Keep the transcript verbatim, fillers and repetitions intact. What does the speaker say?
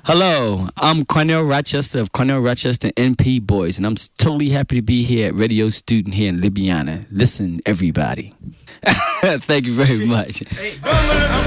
Hello, I'm Cornell Rochester of Cornell Rochester N P Boys, and I'm s- totally happy to be here at Radio Student here in Libiana. Listen, everybody. Thank you very much.